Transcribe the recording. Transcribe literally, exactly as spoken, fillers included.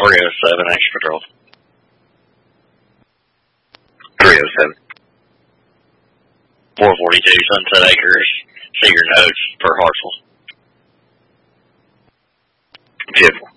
three oh seven, Action Patrol. three oh seven. four forty-two, Sunset Acres. See your notes for Hartsville. Beautiful.